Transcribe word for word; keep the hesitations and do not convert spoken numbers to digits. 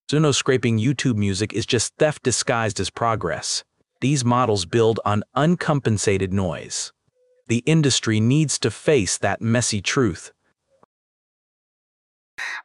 Zuno scraping YouTube music is just theft disguised as progress. These models build on uncompensated noise. The industry needs to face that messy truth.